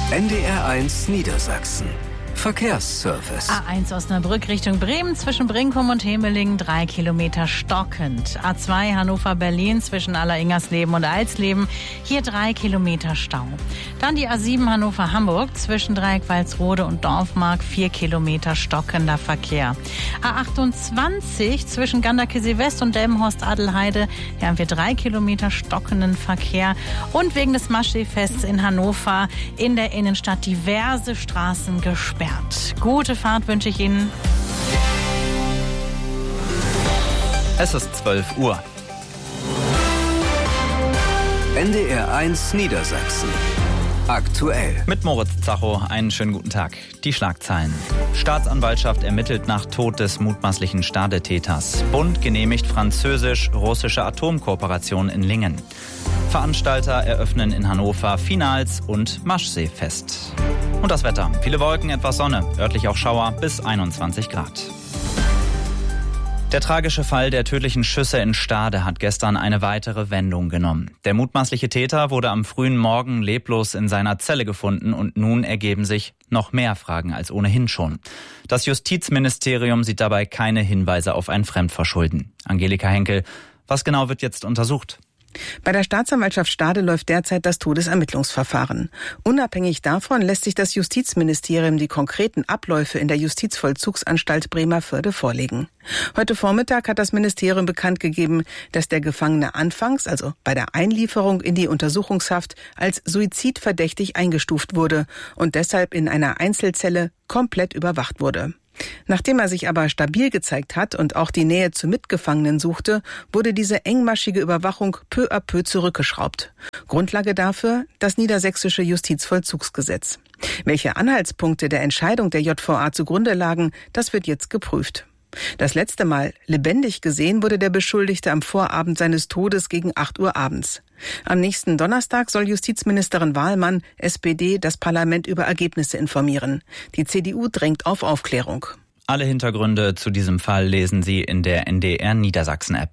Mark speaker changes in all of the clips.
Speaker 1: NDR1 Niedersachsen. Verkehrsservice.
Speaker 2: A1 Osnabrück Richtung Bremen zwischen Brinkum und Hemelingen 3 Kilometer stockend. A2 Hannover-Berlin zwischen Alleringersleben und Alsleben, hier 3 Kilometer Stau. Dann die A7 Hannover-Hamburg zwischen Dreieck-Walsrode und Dorfmark 4 Kilometer stockender Verkehr. A28 zwischen Ganderkesee-West und Delmenhorst-Adelheide, hier haben wir 3 Kilometer stockenden Verkehr. Und wegen des Maschsee-Fests in Hannover in der Innenstadt diverse Straßen gesperrt. Gute Fahrt wünsche ich Ihnen.
Speaker 3: Es ist 12 Uhr.
Speaker 1: NDR1 Niedersachsen. Aktuell.
Speaker 3: Mit Moritz Zacho, einen schönen guten Tag. Die Schlagzeilen. Staatsanwaltschaft ermittelt nach Tod des mutmaßlichen Stade-Täters. Bund genehmigt französisch-russische Atomkooperation in Lingen. Veranstalter eröffnen in Hannover Finals und Maschsee-Fest. Und das Wetter. Viele Wolken, etwas Sonne, örtlich auch Schauer bis 21 Grad. Der tragische Fall der tödlichen Schüsse in Stade hat gestern eine weitere Wendung genommen. Der mutmaßliche Täter wurde am frühen Morgen leblos in seiner Zelle gefunden und nun ergeben sich noch mehr Fragen als ohnehin schon. Das Justizministerium sieht dabei keine Hinweise auf ein Fremdverschulden. Angelika Henkel, was genau wird jetzt untersucht?
Speaker 4: Bei der Staatsanwaltschaft Stade läuft derzeit das Todesermittlungsverfahren. Unabhängig davon lässt sich das Justizministerium die konkreten Abläufe in der Justizvollzugsanstalt Bremervörde vorlegen. Heute Vormittag hat das Ministerium bekannt gegeben, dass der Gefangene anfangs, also bei der Einlieferung in die Untersuchungshaft, als suizidverdächtig eingestuft wurde und deshalb in einer Einzelzelle komplett überwacht wurde. Nachdem er sich aber stabil gezeigt hat und auch die Nähe zu Mitgefangenen suchte, wurde diese engmaschige Überwachung peu à peu zurückgeschraubt. Grundlage dafür das niedersächsische Justizvollzugsgesetz. Welche Anhaltspunkte der Entscheidung der JVA zugrunde lagen, das wird jetzt geprüft. Das letzte Mal lebendig gesehen wurde der Beschuldigte am Vorabend seines Todes gegen 8 Uhr abends. Am nächsten Donnerstag soll Justizministerin Wahlmann, SPD, das Parlament über Ergebnisse informieren. Die CDU drängt auf Aufklärung.
Speaker 3: Alle Hintergründe zu diesem Fall lesen Sie in der NDR Niedersachsen-App.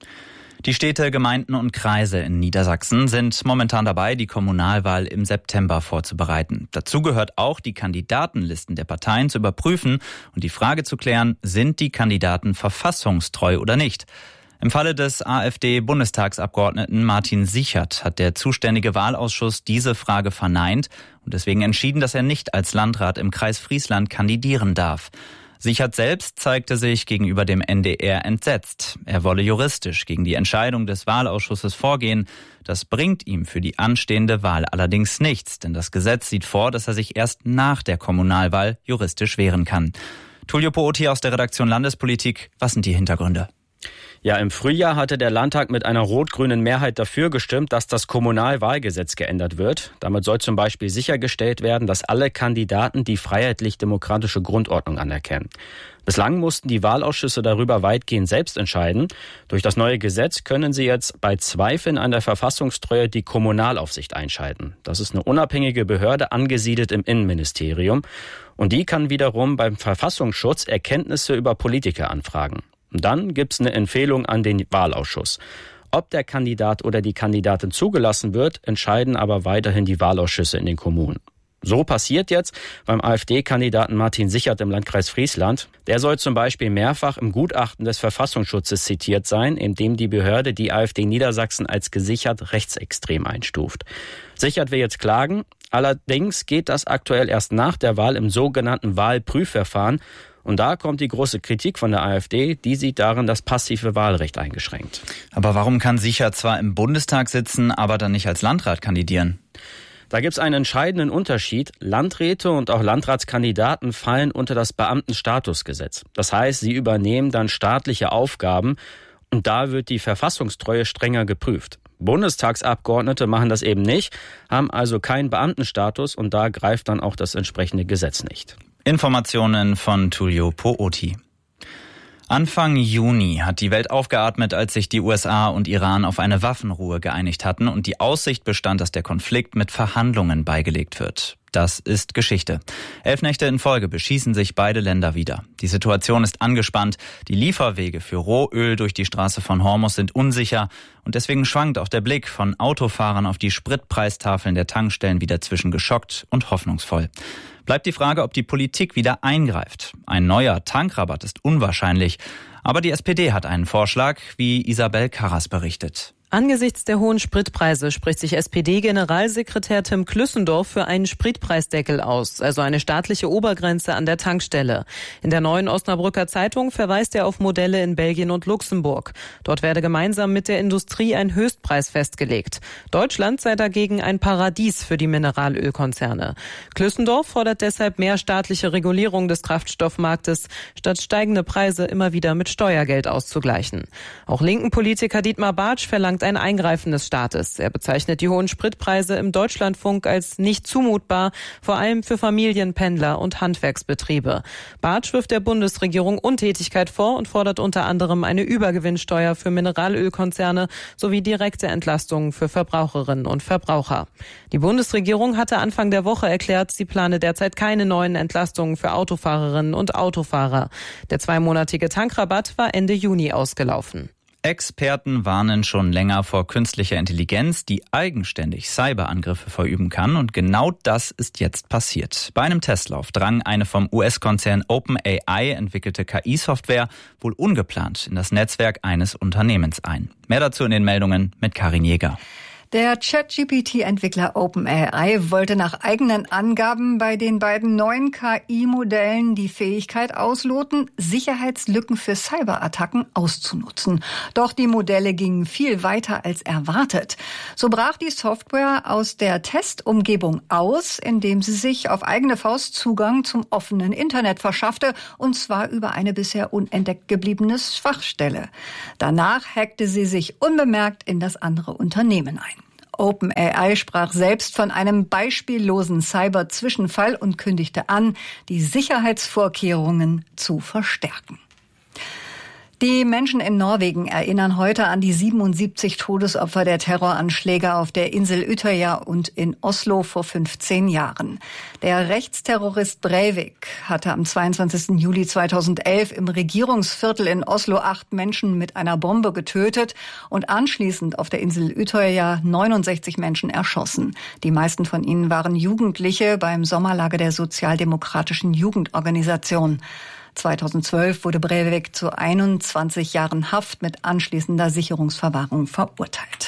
Speaker 3: Die Städte, Gemeinden und Kreise in Niedersachsen sind momentan dabei, die Kommunalwahl im September vorzubereiten. Dazu gehört auch, die Kandidatenlisten der Parteien zu überprüfen und die Frage zu klären, sind die Kandidaten verfassungstreu oder nicht? Im Falle des AfD-Bundestagsabgeordneten Martin Sichert hat der zuständige Wahlausschuss diese Frage verneint und deswegen entschieden, dass er nicht als Landrat im Kreis Friesland kandidieren darf. Sichert selbst zeigte sich gegenüber dem NDR entsetzt. Er wolle juristisch gegen die Entscheidung des Wahlausschusses vorgehen. Das bringt ihm für die anstehende Wahl allerdings nichts, denn das Gesetz sieht vor, dass er sich erst nach der Kommunalwahl juristisch wehren kann. Tullio Pooti aus der Redaktion Landespolitik, was sind die Hintergründe?
Speaker 5: Ja, im Frühjahr hatte der Landtag mit einer rot-grünen Mehrheit dafür gestimmt, dass das Kommunalwahlgesetz geändert wird. Damit soll zum Beispiel sichergestellt werden, dass alle Kandidaten die freiheitlich-demokratische Grundordnung anerkennen. Bislang mussten die Wahlausschüsse darüber weitgehend selbst entscheiden. Durch das neue Gesetz können sie jetzt bei Zweifeln an der Verfassungstreue die Kommunalaufsicht einschalten. Das ist eine unabhängige Behörde, angesiedelt im Innenministerium. Und die kann wiederum beim Verfassungsschutz Erkenntnisse über Politiker anfragen. Und dann gibt's eine Empfehlung an den Wahlausschuss. Ob der Kandidat oder die Kandidatin zugelassen wird, entscheiden aber weiterhin die Wahlausschüsse in den Kommunen. So passiert jetzt beim AfD-Kandidaten Martin Sichert im Landkreis Friesland. Der soll zum Beispiel mehrfach im Gutachten des Verfassungsschutzes zitiert sein, in dem die Behörde die AfD Niedersachsen als gesichert rechtsextrem einstuft. Sichert will jetzt klagen. Allerdings geht das aktuell erst nach der Wahl im sogenannten Wahlprüfverfahren. Und da kommt die große Kritik von der AfD, die sieht darin das passive Wahlrecht eingeschränkt.
Speaker 3: Aber warum kann Sichert zwar im Bundestag sitzen, aber dann nicht als Landrat kandidieren?
Speaker 5: Da gibt's einen entscheidenden Unterschied. Landräte und auch Landratskandidaten fallen unter das Beamtenstatusgesetz. Das heißt, sie übernehmen dann staatliche Aufgaben und da wird die Verfassungstreue strenger geprüft. Bundestagsabgeordnete machen das eben nicht, haben also keinen Beamtenstatus und da greift dann auch das entsprechende Gesetz nicht.
Speaker 3: Informationen von Tullio Pooti. Anfang Juni hat die Welt aufgeatmet, als sich die USA und Iran auf eine Waffenruhe geeinigt hatten und die Aussicht bestand, dass der Konflikt mit Verhandlungen beigelegt wird. Das ist Geschichte. 11 Nächte in Folge beschießen sich beide Länder wieder. Die Situation ist angespannt. Die Lieferwege für Rohöl durch die Straße von Hormuz sind unsicher. Und deswegen schwankt auch der Blick von Autofahrern auf die Spritpreistafeln der Tankstellen wieder zwischen geschockt und hoffnungsvoll. Bleibt die Frage, ob die Politik wieder eingreift. Ein neuer Tankrabatt ist unwahrscheinlich. Aber die SPD hat einen Vorschlag, wie Isabel Karras berichtet.
Speaker 6: Angesichts der hohen Spritpreise spricht sich SPD-Generalsekretär Tim Klüssendorf für einen Spritpreisdeckel aus, also eine staatliche Obergrenze an der Tankstelle. In der Neuen Osnabrücker Zeitung verweist er auf Modelle in Belgien und Luxemburg. Dort werde gemeinsam mit der Industrie ein Höchstpreis festgelegt. Deutschland sei dagegen ein Paradies für die Mineralölkonzerne. Klüssendorf fordert deshalb mehr staatliche Regulierung des Kraftstoffmarktes, statt steigende Preise immer wieder mit Steuergeld auszugleichen. Auch linken Politiker Dietmar Bartsch verlangt ein Eingreifen des Staates. Er bezeichnet die hohen Spritpreise im Deutschlandfunk als nicht zumutbar, vor allem für Familien, Pendler und Handwerksbetriebe. Bartsch wirft der Bundesregierung Untätigkeit vor und fordert unter anderem eine Übergewinnsteuer für Mineralölkonzerne sowie direkte Entlastungen für Verbraucherinnen und Verbraucher. Die Bundesregierung hatte Anfang der Woche erklärt, sie plane derzeit keine neuen Entlastungen für Autofahrerinnen und Autofahrer. Der 2-monatige Tankrabatt war Ende Juni ausgelaufen.
Speaker 3: Experten warnen schon länger vor künstlicher Intelligenz, die eigenständig Cyberangriffe verüben kann. Und genau das ist jetzt passiert. Bei einem Testlauf drang eine vom US-Konzern OpenAI entwickelte KI-Software wohl ungeplant in das Netzwerk eines Unternehmens ein. Mehr dazu in den Meldungen mit Karin Jäger.
Speaker 7: Der ChatGPT-Entwickler OpenAI wollte nach eigenen Angaben bei den beiden neuen KI-Modellen die Fähigkeit ausloten, Sicherheitslücken für Cyberattacken auszunutzen. Doch die Modelle gingen viel weiter als erwartet. So brach die Software aus der Testumgebung aus, indem sie sich auf eigene Faust Zugang zum offenen Internet verschaffte, und zwar über eine bisher unentdeckt gebliebene Schwachstelle. Danach hackte sie sich unbemerkt in das andere Unternehmen ein. OpenAI sprach selbst von einem beispiellosen Cyber-Zwischenfall und kündigte an, die Sicherheitsvorkehrungen zu verstärken. Die Menschen in Norwegen erinnern heute an die 77 Todesopfer der Terroranschläge auf der Insel Utøya und in Oslo vor 15 Jahren. Der Rechtsterrorist Breivik hatte am 22. Juli 2011 im Regierungsviertel in Oslo 8 Menschen mit einer Bombe getötet und anschließend auf der Insel Utøya 69 Menschen erschossen. Die meisten von ihnen waren Jugendliche beim Sommerlager der sozialdemokratischen Jugendorganisation. 2012 wurde Breivik zu 21 Jahren Haft mit anschließender Sicherungsverwahrung verurteilt.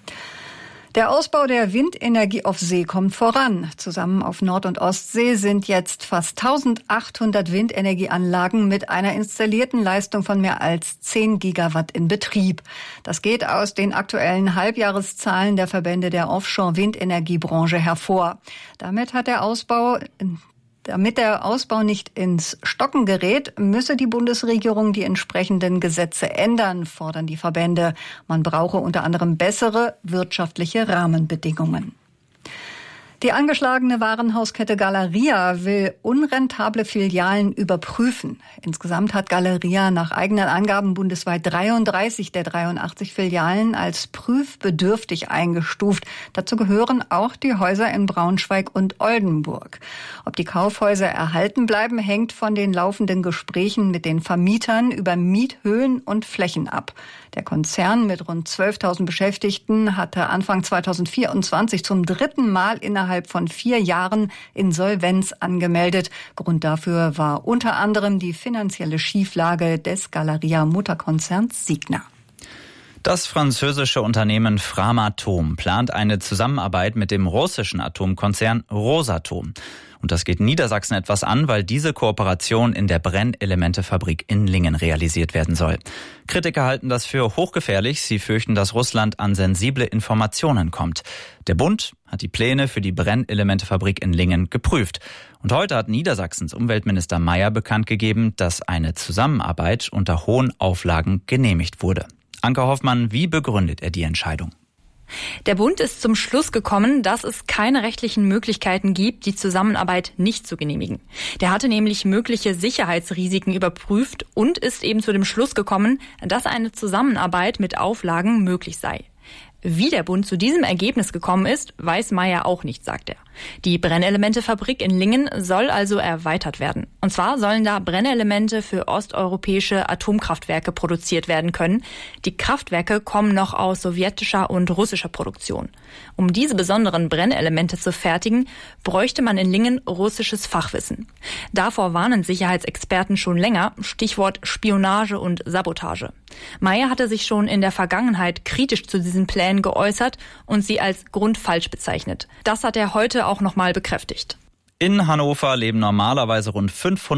Speaker 7: Der Ausbau der Windenergie auf See kommt voran. Zusammen auf Nord- und Ostsee sind jetzt fast 1800 Windenergieanlagen mit einer installierten Leistung von mehr als 10 Gigawatt in Betrieb. Das geht aus den aktuellen Halbjahreszahlen der Verbände der Offshore-Windenergiebranche hervor. Damit der Ausbau nicht ins Stocken gerät, müsse die Bundesregierung die entsprechenden Gesetze ändern, fordern die Verbände. Man brauche unter anderem bessere wirtschaftliche Rahmenbedingungen. Die angeschlagene Warenhauskette Galeria will unrentable Filialen überprüfen. Insgesamt hat Galeria nach eigenen Angaben bundesweit 33 der 83 Filialen als prüfbedürftig eingestuft. Dazu gehören auch die Häuser in Braunschweig und Oldenburg. Ob die Kaufhäuser erhalten bleiben, hängt von den laufenden Gesprächen mit den Vermietern über Miethöhen und Flächen ab. Der Konzern mit rund 12.000 Beschäftigten hatte Anfang 2024 zum 3. Mal innerhalb von 4 Jahren Insolvenz angemeldet. Grund dafür war unter anderem die finanzielle Schieflage des Galeria-Mutterkonzerns Signa.
Speaker 3: Das französische Unternehmen Framatome plant eine Zusammenarbeit mit dem russischen Atomkonzern Rosatom. Und das geht Niedersachsen etwas an, weil diese Kooperation in der Brennelementefabrik in Lingen realisiert werden soll. Kritiker halten das für hochgefährlich. Sie fürchten, dass Russland an sensible Informationen kommt. Der Bund hat die Pläne für die Brennelementefabrik in Lingen geprüft. Und heute hat Niedersachsens Umweltminister Mayer bekannt gegeben, dass eine Zusammenarbeit unter hohen Auflagen genehmigt wurde. Anke Hoffmann, wie begründet er die Entscheidung?
Speaker 8: Der Bund ist zum Schluss gekommen, dass es keine rechtlichen Möglichkeiten gibt, die Zusammenarbeit nicht zu genehmigen. Der hatte nämlich mögliche Sicherheitsrisiken überprüft und ist eben zu dem Schluss gekommen, dass eine Zusammenarbeit mit Auflagen möglich sei. Wie der Bund zu diesem Ergebnis gekommen ist, weiß Mayer auch nicht, sagt er. Die Brennelementefabrik in Lingen soll also erweitert werden. Und zwar sollen da Brennelemente für osteuropäische Atomkraftwerke produziert werden können. Die Kraftwerke kommen noch aus sowjetischer und russischer Produktion. Um diese besonderen Brennelemente zu fertigen, bräuchte man in Lingen russisches Fachwissen. Davor warnen Sicherheitsexperten schon länger, Stichwort Spionage und Sabotage. Mayer hatte sich schon in der Vergangenheit kritisch zu diesen Plänen geäußert und sie als grundfalsch bezeichnet. Das hat er heute auch nochmal bekräftigt.
Speaker 3: In Hannover leben normalerweise rund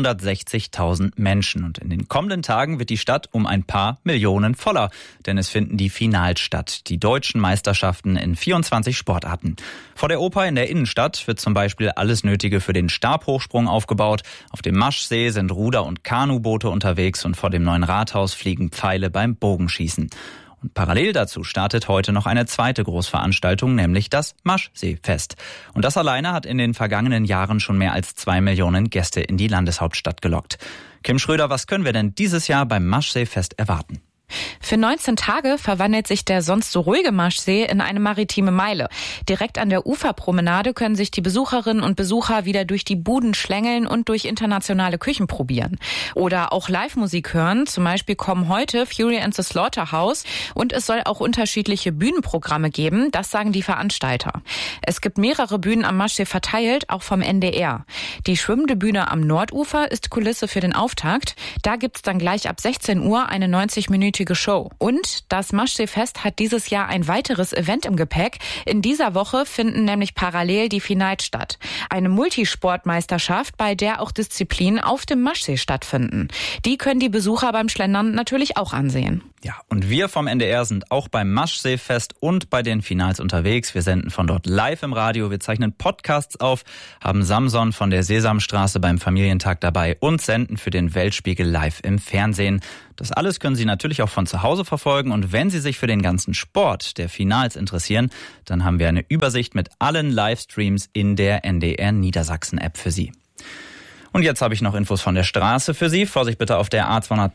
Speaker 3: 560.000 Menschen und in den kommenden Tagen wird die Stadt um ein paar Millionen voller, denn es finden die Finals statt, die deutschen Meisterschaften in 24 Sportarten. Vor der Oper in der Innenstadt wird zum Beispiel alles Nötige für den Stabhochsprung aufgebaut, auf dem Maschsee sind Ruder- und Kanuboote unterwegs und vor dem neuen Rathaus fliegen Pfeile beim Bogenschießen. Und parallel dazu startet heute noch eine zweite Großveranstaltung, nämlich das Maschseefest. Und das alleine hat in den vergangenen Jahren schon mehr als 2 Millionen Gäste in die Landeshauptstadt gelockt. Kim Schröder, was können wir denn dieses Jahr beim Maschseefest erwarten?
Speaker 9: Für 19 Tage verwandelt sich der sonst so ruhige Maschsee in eine maritime Meile. Direkt an der Uferpromenade können sich die Besucherinnen und Besucher wieder durch die Buden schlängeln und durch internationale Küchen probieren. Oder auch Live-Musik hören. Zum Beispiel kommen heute Fury and the Slaughterhouse und es soll auch unterschiedliche Bühnenprogramme geben. Das sagen die Veranstalter. Es gibt mehrere Bühnen am Maschsee verteilt, auch vom NDR. Die schwimmende Bühne am Nordufer ist Kulisse für den Auftakt. Da gibt's dann gleich ab 16 Uhr eine 90-minütige Show. Und das Maschseefest hat dieses Jahr ein weiteres Event im Gepäck. In dieser Woche finden nämlich parallel die Finals statt. Eine Multisportmeisterschaft, bei der auch Disziplinen auf dem Maschsee stattfinden. Die können die Besucher beim Schlendern natürlich auch ansehen.
Speaker 3: Ja, und wir vom NDR sind auch beim Maschseefest und bei den Finals unterwegs. Wir senden von dort live im Radio, wir zeichnen Podcasts auf, haben Samson von der Sesamstraße beim Familientag dabei und senden für den Weltspiegel live im Fernsehen. Das alles können Sie natürlich auch von zu Hause verfolgen und wenn Sie sich für den ganzen Sport der Finals interessieren, dann haben wir eine Übersicht mit allen Livestreams in der NDR Niedersachsen App für Sie. Und jetzt habe ich noch Infos von der Straße für Sie. Vorsicht bitte auf der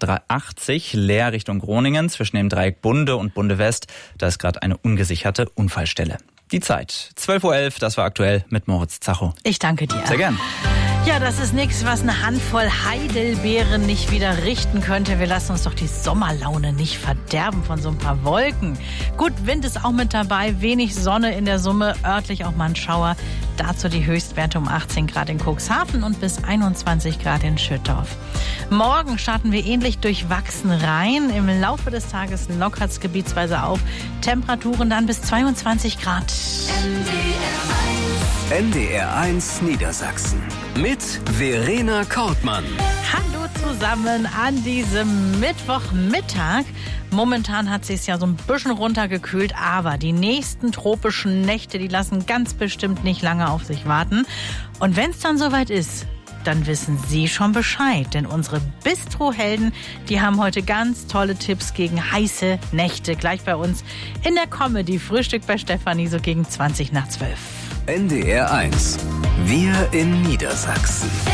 Speaker 3: A280 Leer Richtung Groningen zwischen dem Dreieck Bunde und Bunde West. Da ist gerade eine ungesicherte Unfallstelle. Die Zeit 12.11 Uhr, das war aktuell mit Moritz Zacho.
Speaker 2: Ich danke dir.
Speaker 3: Sehr gern.
Speaker 2: Ja, das ist nichts, was eine Handvoll Heidelbeeren nicht wieder richten könnte. Wir lassen uns doch die Sommerlaune nicht verderben von so ein paar Wolken. Gut, Wind ist auch mit dabei, wenig Sonne in der Summe, örtlich auch mal ein Schauer. Dazu die Höchstwerte um 18 Grad in Cuxhaven und bis 21 Grad in Schüttorf. Morgen starten wir ähnlich durchwachsen rein. Im Laufe des Tages lockert es gebietsweise auf. Temperaturen dann bis 22 Grad.
Speaker 1: NDR1 Niedersachsen mit Verena Kortmann.
Speaker 2: Hallo zusammen an diesem Mittwochmittag. Momentan hat es sich ja so ein bisschen runtergekühlt, aber die nächsten tropischen Nächte, die lassen ganz bestimmt nicht lange auf sich warten. Und wenn es dann soweit ist, dann wissen Sie schon Bescheid. Denn unsere Bistro-Helden, die haben heute ganz tolle Tipps gegen heiße Nächte. Gleich bei uns in der Comedy. Frühstück bei Stefanie so gegen 20 nach 12.
Speaker 1: NDR1. Wir in Niedersachsen.